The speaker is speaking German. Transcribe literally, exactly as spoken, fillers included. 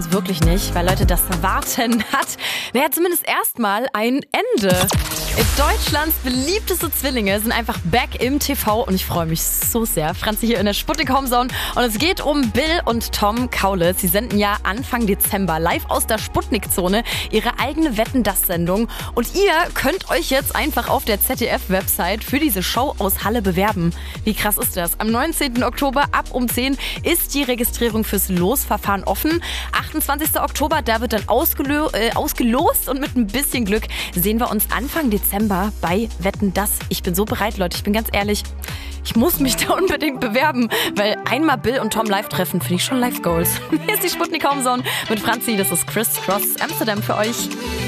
Wirklich nicht, weil Leute, das Warten hat, naja, zumindest erstmal ein Ende. Deutschlands beliebteste Zwillinge sind einfach back im T V und ich freue mich so sehr. Franzi hier in der Sputnik Homezone und es geht um Bill und Tom Kaulitz. Sie senden ja Anfang Dezember live aus der Sputnik-Zone ihre eigene Wetten-dass-Sendung und ihr könnt euch jetzt einfach auf der Z D F-Website für diese Show aus Halle bewerben. Wie krass ist das? Am neunzehnten Oktober ab um zehn ist die Registrierung fürs Losverfahren offen. achtundzwanzigsten Oktober, da wird dann ausgelö- äh, ausgelost und mit ein bisschen Glück sehen wir uns Anfang Dezember bei Wetten, dass. Ich bin so bereit, Leute, ich bin ganz ehrlich, ich muss mich da unbedingt bewerben, weil einmal Bill und Tom live treffen, finde ich schon Life Goals. Hier ist die Sputnik Homezone mit Franzi, das ist Criss Cross Amsterdam für euch.